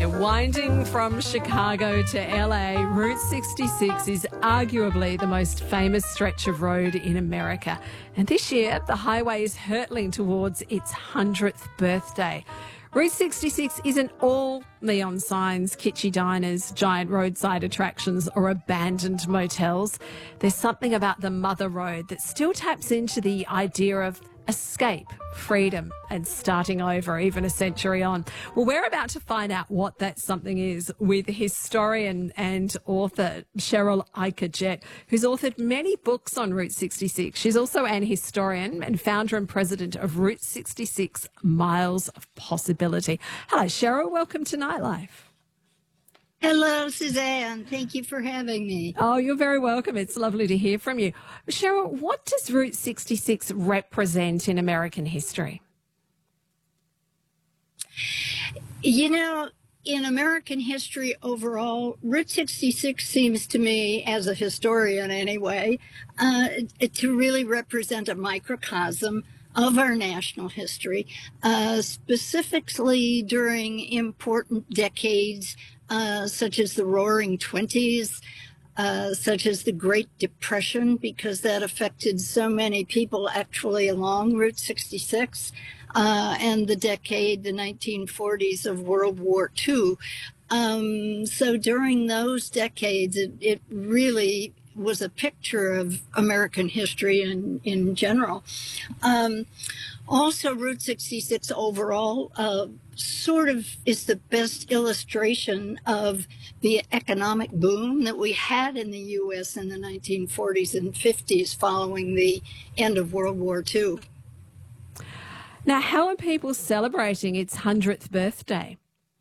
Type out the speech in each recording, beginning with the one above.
Winding from Chicago to LA, Route 66 is arguably the most famous stretch of road in America. And this year, the highway is hurtling towards its 100th birthday. Route 66 isn't all neon signs, kitschy diners, giant roadside attractions or abandoned motels. There's something about the Mother Road that still taps into the idea of escape, freedom and starting over even a century on. Well, we're about to find out what that something is with historian and author Cheryl Aika-Jett, who's authored many books on Route 66. She's also an historian and founder and president of Route 66 Miles of Possibility. Hello, Cheryl. Welcome to Nightlife. Hello, Suzanne. Thank you for having me. Oh, you're very welcome. It's lovely to hear from you. Cheryl, what does Route 66 represent in American history? You know, in American history overall, Route 66 seems to me, as a historian anyway, to really represent a microcosm of our national history, specifically during important decades such as the Roaring Twenties, such as the Great Depression, because that affected so many people actually along Route 66, and the 1940s of World War II. So during those decades, it really was a picture of American history in general. Also, Route 66 overall sort of is the best illustration of the economic boom that we had in the U.S. in the 1940s and 50s following the end of World War II. Now, how are people celebrating its 100th birthday?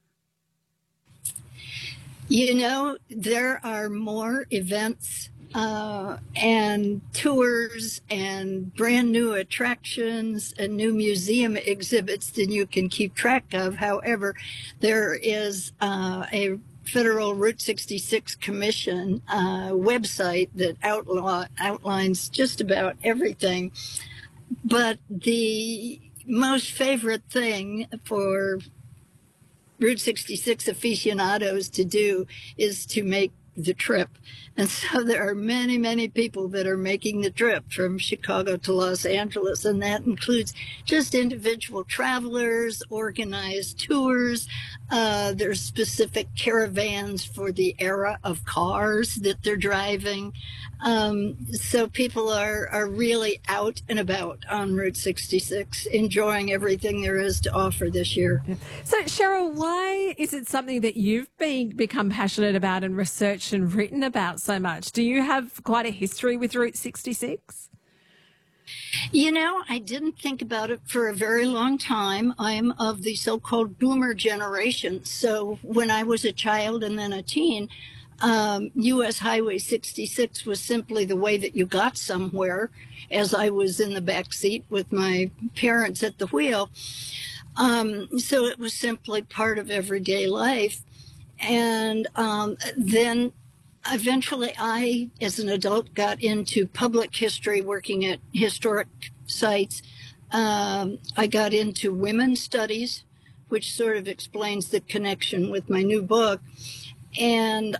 You know, there are more events and tours and brand new attractions and new museum exhibits than you can keep track of. However, there is a Federal Route 66 Commission website that outlines just about everything. But the most favorite thing for Route 66 aficionados to do is to make the trip. And so there are many, many people that are making the trip from Chicago to Los Angeles, and that includes just individual travelers, organized tours. There's specific caravans for the era of cars that they're driving. So people are really out and about on Route 66, enjoying everything there is to offer this year. So, Cheryl, why is it something that you've become passionate about and researched and written about so much? Do you have quite a history with Route 66? You know, I didn't think about it for a very long time. I'm of the so-called boomer generation. So when I was a child and then a teen, U.S. Highway 66 was simply the way that you got somewhere, as I was in the back seat with my parents at the wheel. So it was simply part of everyday life. And then eventually I, as an adult, got into public history, working at historic sites. I got into women's studies, which sort of explains the connection with my new book. And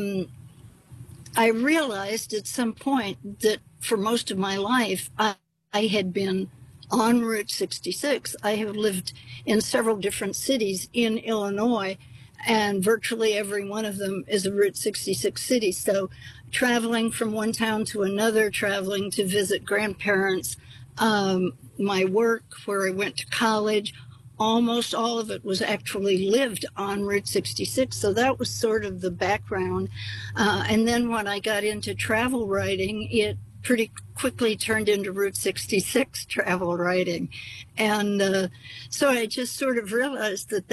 I realized at some point that for most of my life, I had been on Route 66. I have lived in several different cities in Illinois, and virtually every one of them is a Route 66 city. So traveling from one town to another, traveling to visit grandparents, my work, where I went to college, almost all of it was actually lived on Route 66. So that was sort of the background. And then when I got into travel writing, it pretty quickly turned into Route 66 travel writing. And so I just sort of realized that